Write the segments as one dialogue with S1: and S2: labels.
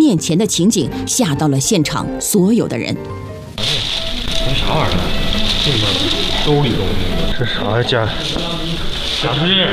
S1: 面前的情景吓到了现场所有的人。
S2: 这啥玩意儿？这边兜里头这啥呀？假肢，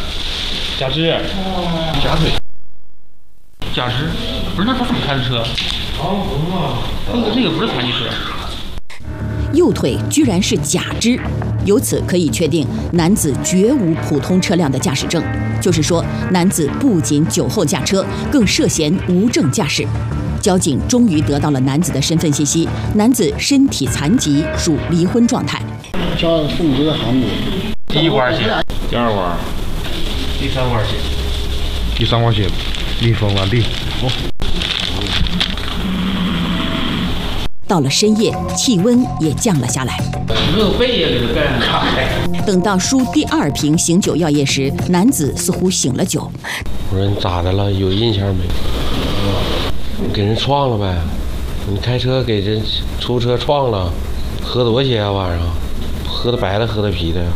S2: 假腿，假肢，不是？那他怎么开的车？那个不是残疾车。
S1: 右腿居然是假肢，由此可以确定男子绝无普通车辆的驾驶证，就是说，男子不仅酒后驾车，更涉嫌无证驾驶。交警终于得到了男子的身份信息，男子身体残疾，属离婚状态。
S3: 家父母都在韩国。
S2: 第一关血，第二关，第三关血，第三关血，密封完毕。
S1: 到了深夜，气温也降了下来。
S2: 热被也给他盖上开。
S1: 等到输第2瓶醒酒药液时，男子似乎醒了酒。
S4: 我说你咋的了？有印象没？你给人撞了呗？你开车给人出租车撞了？喝多些啊？晚上喝的白的，喝的啤的呀？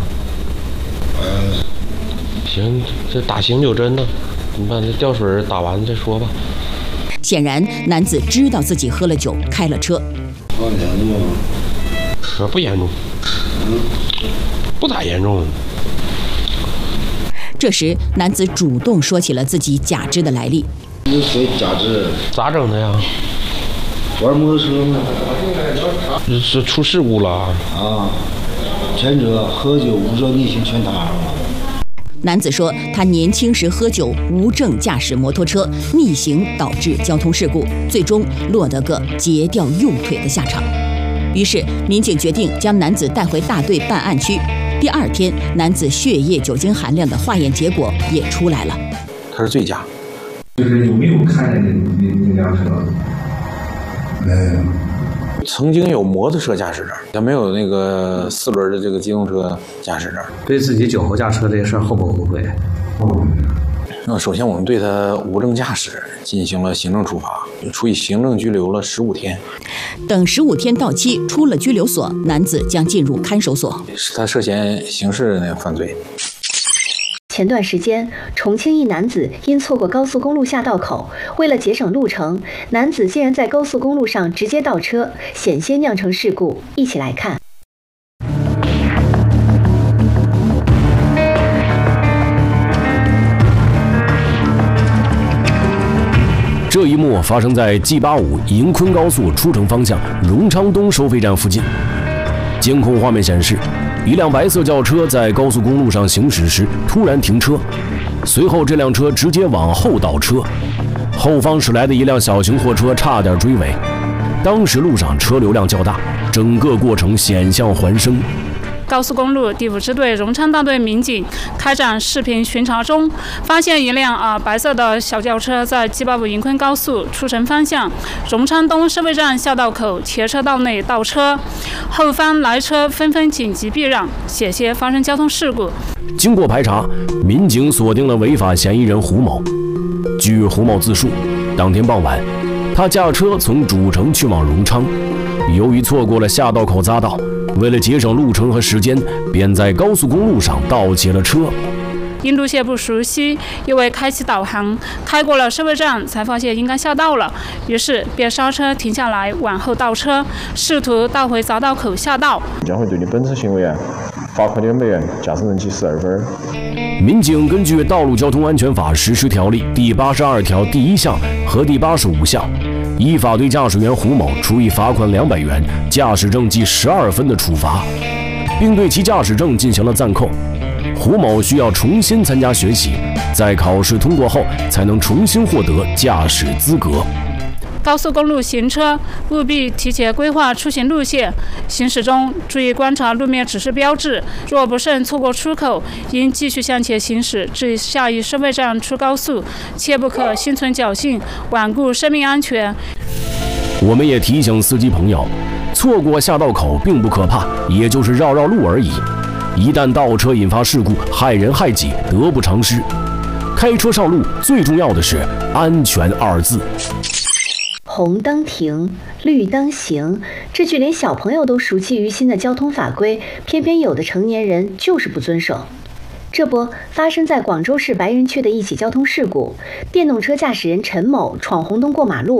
S4: 行，这打醒酒针呢，你把这吊水打完再说吧。
S1: 显然，男子知道自己喝了酒，开了车。
S3: 严重吗？
S4: 不严重，不咋严重。
S1: 这时，男子主动说起了自己假肢的来历。
S3: 你谁假肢？
S4: 咋整的呀？
S3: 玩摩托车吗？
S4: 是出事故了
S3: 啊！前者喝酒无证逆行全塌了。
S1: 男子说，他年轻时喝酒无证驾驶摩托车逆行，导致交通事故，最终落得个截掉右腿的下场。于是，民警决定将男子带回大队办案区。第2天，男子血液酒精含量的化验结果也出来了，
S4: 他是醉驾。
S5: 就是有没有看见那辆车？
S3: 没有。
S4: 曾经有摩托车驾驶证，他没有那个4轮的这个机动车驾驶证。
S5: 对自己酒后驾车这个事儿后不后悔？
S4: 首先，我们对他无证驾驶进行了行政处罚，处以行政拘留了15天。
S1: 等15天到期，出了拘留所，男子将进入看守所。
S4: 他涉嫌刑事犯罪。
S6: 前段时间，重庆一男子因错过高速公路下道口，为了节省路程，男子竟然在高速公路上直接倒车，险些酿成事故。一起来看。
S7: 这一幕发生在 G85营昆高速出城方向荣昌东收费站附近。监控画面显示，一辆白色轿车在高速公路上行驶时突然停车，随后这辆车直接往后倒车，后方驶来的一辆小型货车差点追尾。当时路上车流量较大，整个过程险象环生。
S8: 高速公路第5支队荣昌大队民警开展视频巡查中，发现一辆白色的小轿车在G85营昆高速出城方向荣昌东收费站下道口前车道内倒车，后方来车纷纷紧急避让，险些发生交通事故。
S7: 经过排查，民警锁定了违法嫌疑人胡某。据胡某自述，当天傍晚，他驾车从主城去往荣昌，由于错过了下道口匝道，为了节省路程和时间，便在高速公路上倒起了车。
S8: 因路线不熟悉，又未开启导航，开过了收费站才发现应该下道了，于是便刹车停下来往后倒车，试图倒回匝道口下道。
S9: 将会对你本次行为罚款200元，驾驶人记12分。
S7: 民警根据《道路交通安全法实施条例》第82条第1项和第85项，依法对驾驶员胡某处以罚款200元、驾驶证记12分的处罚，并对其驾驶证进行了暂扣。胡某需要重新参加学习，在考试通过后才能重新获得驾驶资格。
S8: 高速公路行车务必提前规划出行路线，行驶中注意观察路面指示标志，若不慎错过出口，应继续向前行驶至下一收费站出高速，切不可心存侥幸，罔顾生命安全。
S7: 我们也提醒司机朋友，错过下道口并不可怕，也就是绕绕路而已。一旦倒车引发事故，害人害己，得不偿失。开车上路最重要的是安全2字。
S6: 红灯停，绿灯行，这句连小朋友都熟记于心的交通法规，偏偏有的成年人就是不遵守。这不，发生在广州市白云区的一起交通事故，电动车驾驶人陈某闯红灯过马路，